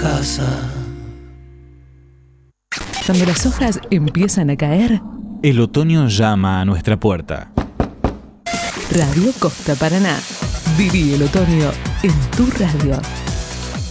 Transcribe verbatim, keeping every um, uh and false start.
casa. Cuando las hojas empiezan a caer, el otoño llama a nuestra puerta. Radio Costa Paraná. Viví el otoño en tu radio.